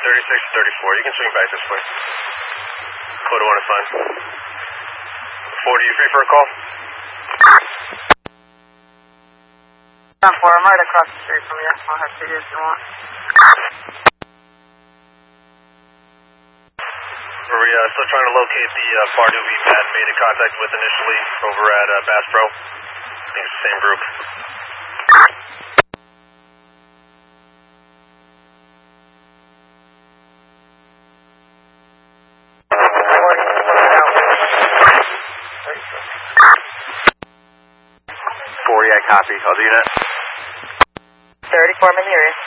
36-34. You can swing back this way. Code 1 is fine. 40, you free for a call? I'm right across the street from you. I'll have to do if you want. We're still trying to locate the party we had made contact with initially over at Bass Pro. I think it's the same group. I copy. Other unit? 34 in the area.